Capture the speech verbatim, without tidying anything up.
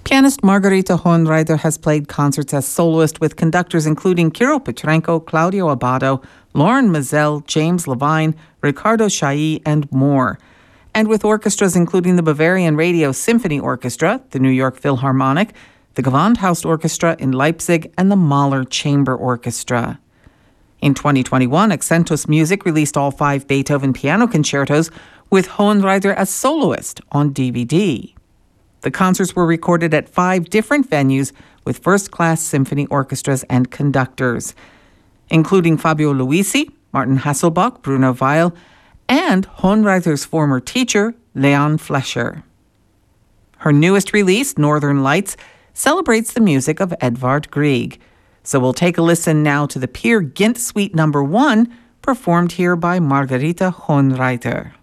Pianist Margarita Hohenreiter has played concerts as soloist with conductors including Kirill Petrenko, Claudio Abbado, Lauren Mazel, James Levine, Ricardo Chailly, and more. And with orchestras including the Bavarian Radio Symphony Orchestra, the New York Philharmonic, the Gewandhaus Orchestra in Leipzig, and the Mahler Chamber Orchestra. In twenty twenty-one, Accentus Music released all five Beethoven piano concertos with Hohenreiter as soloist on D V D. The concerts were recorded at five different venues with first-class symphony orchestras and conductors, including Fabio Luisi, Martin Hasselbach, Bruno Weil, and Hohenreiter's former teacher, Leon Flescher. Her newest release, Northern Lights, celebrates the music of Edvard Grieg. So we'll take a listen now to the Peer Gynt Suite Number One, performed here by Margarita Hohenreiter.